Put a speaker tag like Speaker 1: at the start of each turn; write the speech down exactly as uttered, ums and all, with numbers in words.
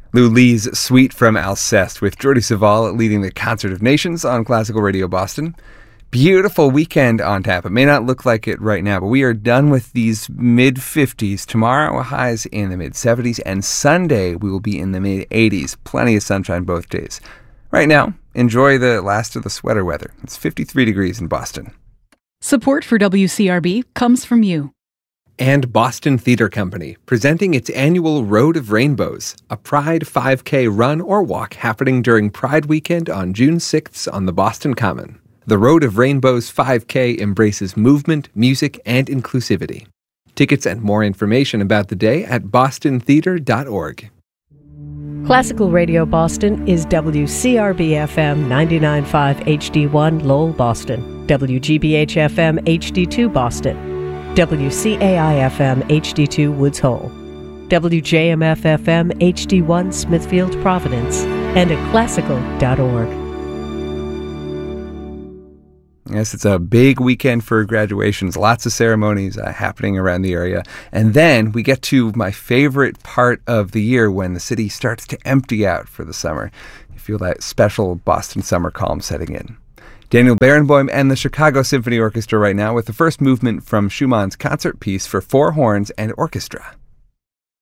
Speaker 1: Lou Lee's Suite from Alceste with Jordi Savall leading the Concert of Nations on Classical Radio Boston. Beautiful weekend on tap. It may not look like it right now, but we are done with these mid-fifties. Tomorrow, highs in the mid-seventies, and Sunday we will be in the mid-eighties. Plenty of sunshine both days. Right now, enjoy the last of the sweater weather. It's fifty-three degrees in Boston.
Speaker 2: Support for W C R B comes from you.
Speaker 1: And Boston Theatre Company, presenting its annual Road of Rainbows, a Pride five K run or walk happening during Pride Weekend on June sixth on the Boston Common. The Road of Rainbows five K embraces movement, music, and inclusivity. Tickets and more information about the day at boston theatre dot org.
Speaker 3: Classical Radio Boston is W C R B F M ninety-nine point five H D one Lowell, Boston, W G B H F M H D two Boston, W C A I F M H D two Woods Hole, W J M F F M H D one Smithfield, Providence, and at classical dot org.
Speaker 1: Yes, it's a big weekend for graduations. Lots of ceremonies uh, happening around the area. And then we get to my favorite part of the year when the city starts to empty out for the summer. You feel that special Boston summer calm setting in. Daniel Barenboim and the Chicago Symphony Orchestra right now with the first movement from Schumann's concert piece for four horns and orchestra.